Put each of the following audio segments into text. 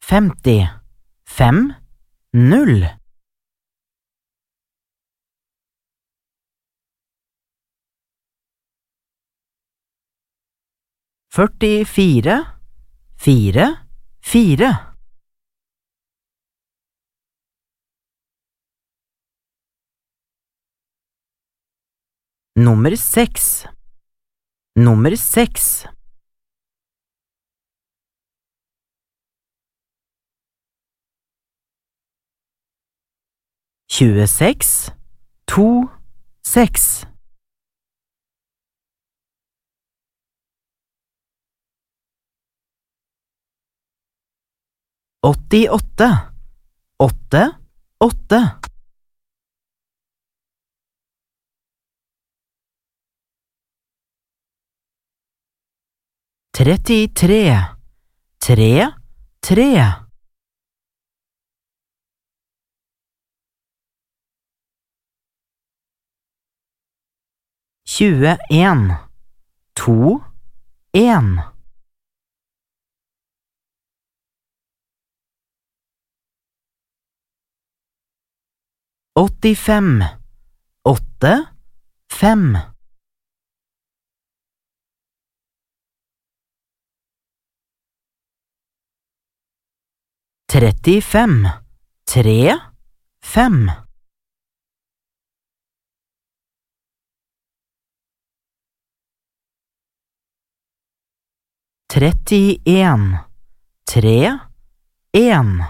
50, 5, 0. 44, 4, 4. Nummer 6. Nummer 6. Tjueseks, 2, 6. Åttiåtte, 8, 8. Trettitre, 3, 3. Tjueen, 2, 1. Åttifem, 8, 5. Trettifem, 3, 5. Trettien, 3, 1.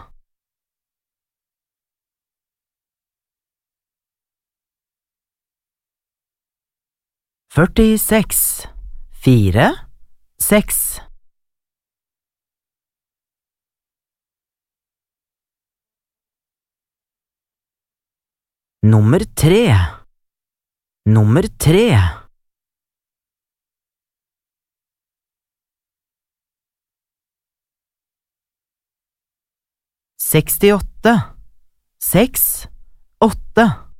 Førtiseks, 4, 6. Nummer 3. Nummer 3. 68, 6, 8.